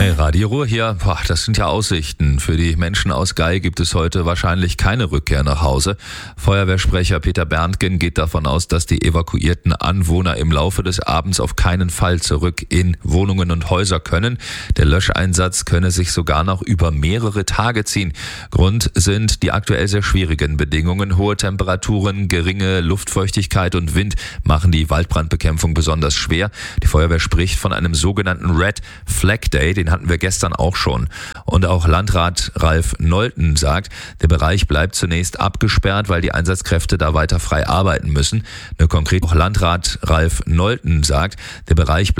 Hey, Radio Ruhr hier. Das sind ja Aussichten. Für die Menschen aus Gei gibt es heute wahrscheinlich keine Rückkehr nach Hause. Feuerwehrsprecher Peter Berntgen geht davon aus, dass die evakuierten Anwohner im Laufe des Abends auf keinen Fall zurück in Wohnungen und Häuser können. Der Löscheinsatz könne sich sogar noch über mehrere Tage ziehen. Grund sind die aktuell sehr schwierigen Bedingungen. Hohe Temperaturen, geringe Luftfeuchtigkeit und Wind machen die Waldbrandbekämpfung besonders schwer. Die Feuerwehr spricht von einem sogenannten Red Flag Day. Den hatten wir gestern auch schon. Und auch Landrat Ralf Nolten sagt, der Bereich bleibt zunächst abgesperrt, weil die Einsatzkräfte da weiter frei arbeiten müssen. Auch Landrat Ralf Nolten sagt, der Bereich bleibt